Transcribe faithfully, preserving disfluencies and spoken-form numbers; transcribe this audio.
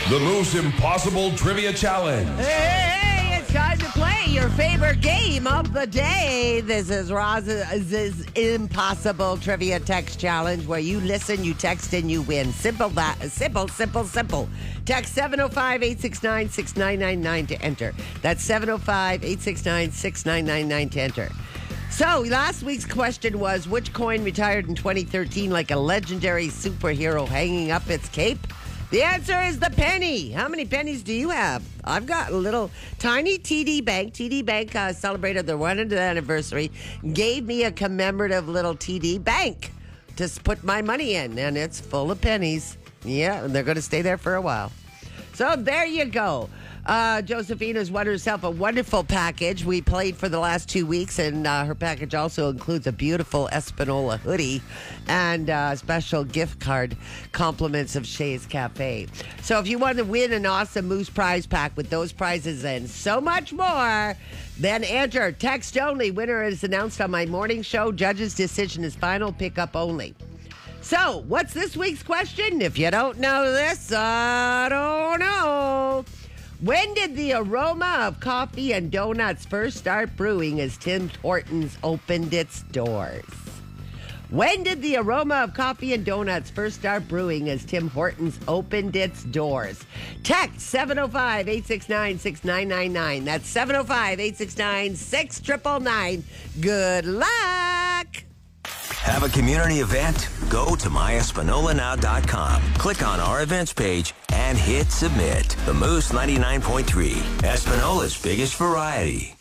The Moose Impossible Trivia Challenge. Hey, hey, hey, it's time to play your favorite game of the day. This is Roz's Impossible Trivia Text Challenge, where you listen, you text, and you win. Simple that. Simple, simple, simple. Text seven oh five, eight six nine, six nine nine nine to enter. That's seven oh five, eight six nine, six nine nine nine to enter. So, last week's question was, which coin retired in twenty thirteen like a legendary superhero hanging up its cape? The answer is the penny. How many pennies do you have? I've got a little tiny T D Bank. T D Bank uh, celebrated their one hundredth anniversary, gave me a commemorative little T D Bank to put my money in, and it's full of pennies. Yeah, and they're going to stay there for a while. So there you go. Uh, Josephina's won herself a wonderful package. We played for the last two weeks, and uh, her package also includes a beautiful Espanola hoodie and uh, a special gift card, compliments of Shay's Cafe. So if you want to win an awesome Moose prize pack with those prizes and so much more, then enter. Text only. Winner is announced on my morning show. Judge's decision is final. Pickup only. So, what's this week's question? If you don't know this, I don't know. When did the aroma of coffee and donuts first start brewing as Tim Hortons opened its doors? When did the aroma of coffee and donuts first start brewing as Tim Hortons opened its doors? Text seven oh five, eight six nine, six nine nine nine. That's seven oh five, eight six nine, six nine nine nine. Good luck! Have a community event? Go to my espanola now dot com. Click on our events page and hit submit. The Moose ninety-nine point three, Espanola's biggest variety.